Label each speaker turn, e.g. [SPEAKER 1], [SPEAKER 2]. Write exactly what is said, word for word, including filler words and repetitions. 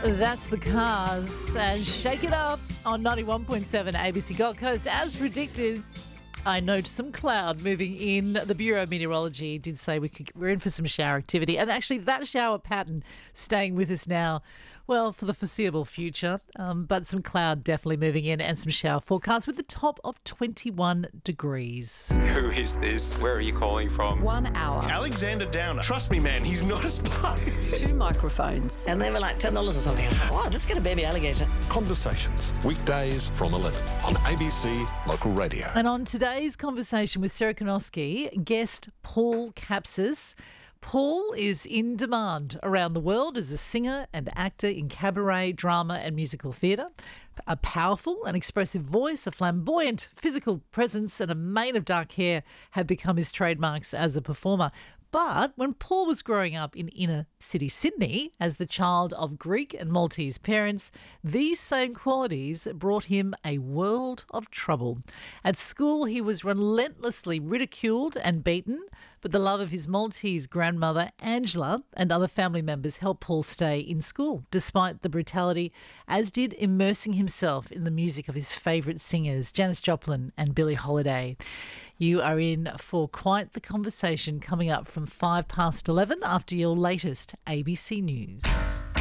[SPEAKER 1] That's the Cars and Shake It Up on ninety-one point seven A B C Gold Coast. As predicted, I note some cloud moving in. The Bureau of Meteorology did say we could, we're in for some shower activity. And actually that shower pattern staying with us now, well, for the foreseeable future. Um, but some cloud definitely moving in and some shower forecasts with a top of twenty-one degrees.
[SPEAKER 2] Who is this? Where are you calling from?
[SPEAKER 3] One hour.
[SPEAKER 4] Alexander Downer. Trust me, man, he's not a spy.
[SPEAKER 3] Two microphones.
[SPEAKER 5] And they were like ten dollars or something. I thought, oh, let's get a baby alligator.
[SPEAKER 6] Conversations, weekdays from eleven on A B C Local Radio.
[SPEAKER 1] And on today's conversation with Sarah Konoski, guest Paul Capsis. Paul is in demand around the world as a singer and actor in cabaret, drama and musical theatre. A powerful and expressive voice, a flamboyant physical presence and a mane of dark hair have become his trademarks as a performer. But when Paul was growing up in inner city Sydney as the child of Greek and Maltese parents, these same qualities brought him a world of trouble. At school, he was relentlessly ridiculed and beaten, but the love of his Maltese grandmother, Angela, and other family members helped Paul stay in school, despite the brutality, as did immersing himself in the music of his favourite singers, Janis Joplin and Billie Holiday. You are in for quite the conversation coming up from five past eleven after your latest A B C News.